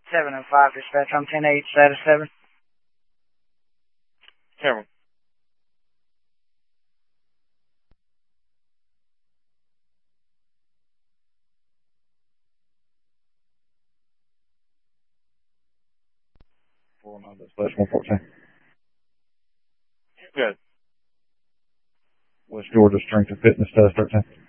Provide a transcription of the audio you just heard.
705 dispatch, I'm 10-8, status 7. Cameron. Dispatch 114. Good. West Georgia Strength and Fitness, status 13.